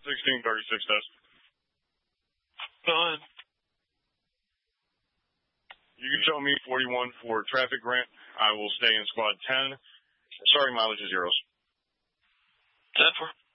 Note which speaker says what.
Speaker 1: 1636 test.
Speaker 2: Go ahead.
Speaker 1: You can show me 41 for traffic, Grant. I will stay in squad 10. Sorry, mileage is zeros.
Speaker 2: 10 for.